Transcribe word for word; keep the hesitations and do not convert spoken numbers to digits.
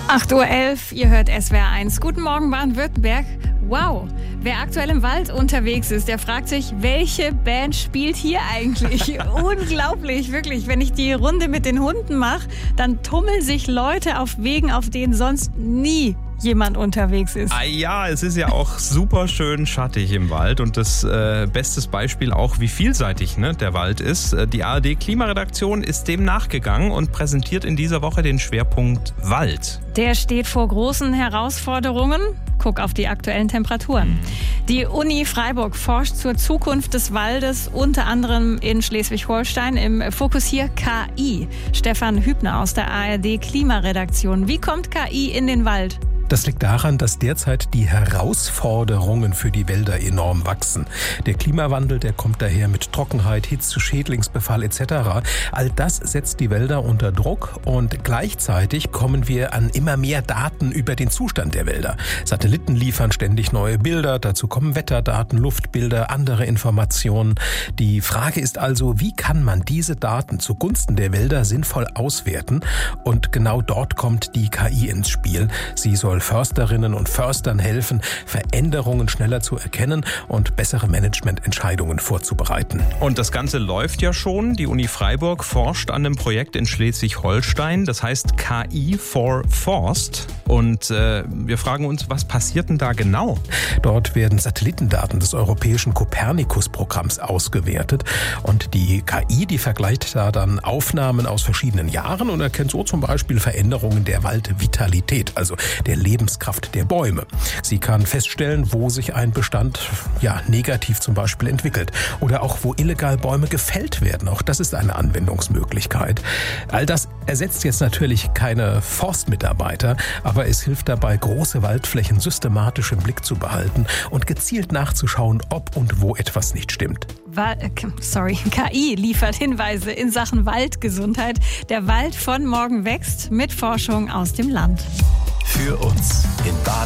acht Uhr elf, ihr hört S W R eins. Guten Morgen, Baden-Württemberg. Wow, wer aktuell im Wald unterwegs ist, der fragt sich, welche Band spielt hier eigentlich? Unglaublich, wirklich. Wenn ich die Runde mit den Hunden mache, dann tummeln sich Leute auf Wegen, auf denen sonst nie jemand unterwegs ist. Ah ja, es ist ja auch super schön schattig im Wald und das äh, bestes Beispiel auch, wie vielseitig ne, der Wald ist. Die A R D-Klimaredaktion ist dem nachgegangen und präsentiert in dieser Woche den Schwerpunkt Wald. Der steht vor großen Herausforderungen. Guck auf die aktuellen Temperaturen. Die Uni Freiburg forscht zur Zukunft des Waldes, unter anderem in Schleswig-Holstein. Im Fokus hier K I. Stefan Hübner aus der A R D-Klimaredaktion. Wie kommt K I in den Wald? Das liegt daran, dass derzeit die Herausforderungen für die Wälder enorm wachsen. Der Klimawandel, der kommt daher mit Trockenheit, Hitze, Schädlingsbefall et cetera. All das setzt die Wälder unter Druck und gleichzeitig kommen wir an immer mehr Daten über den Zustand der Wälder. Satelliten liefern ständig neue Bilder, dazu kommen Wetterdaten, Luftbilder, andere Informationen. Die Frage ist also, wie kann man diese Daten zugunsten der Wälder sinnvoll auswerten? Und genau dort kommt die K I ins Spiel. Sie soll Försterinnen und Förstern helfen, Veränderungen schneller zu erkennen und bessere Managemententscheidungen vorzubereiten. Und das Ganze läuft ja schon. Die Uni Freiburg forscht an einem Projekt in Schleswig-Holstein. Das heißt K I for Forst. Und äh, wir fragen uns, was passiert denn da genau? Dort werden Satellitendaten des europäischen Copernicus-Programms ausgewertet. Und die K I, die vergleicht da dann Aufnahmen aus verschiedenen Jahren und erkennt so zum Beispiel Veränderungen der Waldvitalität, also der Lebenskraft der Bäume. Sie kann feststellen, wo sich ein Bestand ja negativ zum Beispiel entwickelt oder auch wo illegal Bäume gefällt werden. Auch das ist eine Anwendungsmöglichkeit. All das ersetzt jetzt natürlich keine Forstmitarbeiter, aber es hilft dabei, große Waldflächen systematisch im Blick zu behalten und gezielt nachzuschauen, ob und wo etwas nicht stimmt. Sorry, K I liefert Hinweise in Sachen Waldgesundheit. Der Wald von morgen wächst mit Forschung aus dem Land. Für uns in Baden.